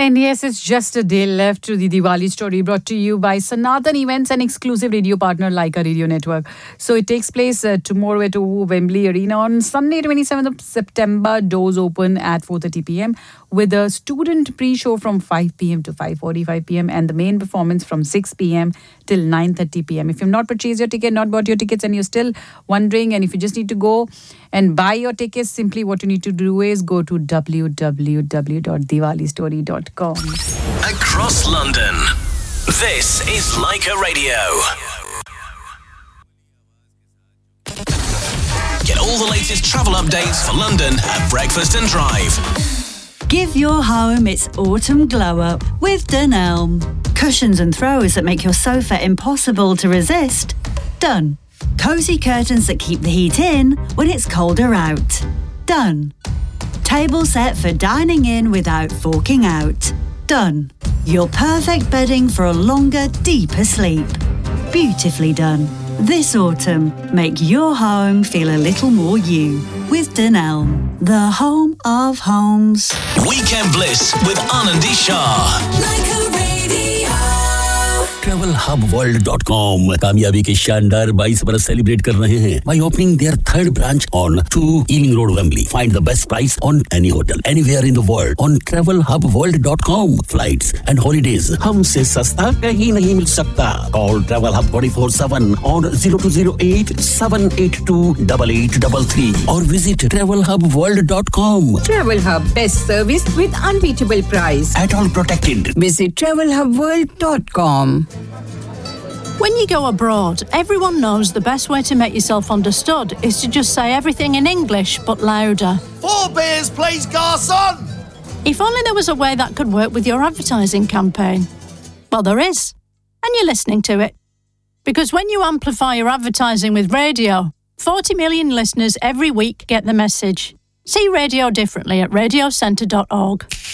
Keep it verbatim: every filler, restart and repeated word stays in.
And yes, it's just a day left to the Diwali story, brought to you by Sanatan Events and exclusive radio partner Laika Radio Network. So it takes place uh, tomorrow at Wembley Arena on Sunday, twenty-seventh of September. Doors open at four thirty p.m. with a student pre-show from five p.m. to five forty-five p.m. and the main performance from six p.m. till nine thirty p.m. If you've not purchased your ticket, not bought your tickets, and you're still wondering, and if you just need to go and buy your tickets, simply what you need to do is go to w w w dot diwali story dot com. Across London, this is Laika Radio. Get all the latest travel updates for London at Breakfast and Drive. Give your home its autumn glow up with Dunelm. Cushions and throws that make your sofa impossible to resist. Done. Cosy curtains that keep the heat in when it's colder out. Done. Table set for dining in without forking out. Done. Your perfect bedding for a longer, deeper sleep. Beautifully done. This autumn, make your home feel a little more you with Dunelm, the home of homes. Weekend Bliss with Anandi Shah. Like a radio. travel hub world dot com कामयाबी के शानदार बाईस बरस celebrate कर रहे हैं by opening their third branch on two Ealing Road, Wembley. Find the best price on any hotel anywhere in the world on travel hub world dot com. Flights and holidays हमसे सस्ता कहीं नहीं मिल सकता. Call Travel Hub twenty-four seven on zero two zero eight seven eight two eight eight three three or visit travel hub world dot com. Travel Hub, best service with unbeatable price. At all protected. Visit travel hub world dot com. When you go abroad, everyone knows the best way to make yourself understood is to just say everything in English, but louder. Four beers, please, garçon! If only there was a way that could work with your advertising campaign. Well, there is. And you're listening to it. Because when you amplify your advertising with radio, forty million listeners every week get the message. See radio differently at radio centre dot org.